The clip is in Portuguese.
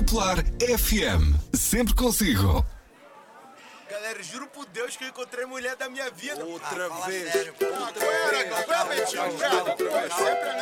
Popular FM. Sempre consigo. Galera, juro por Deus que eu encontrei a mulher da minha vida. Outra vez. Sério, pô. Outra vez. Sempre, né?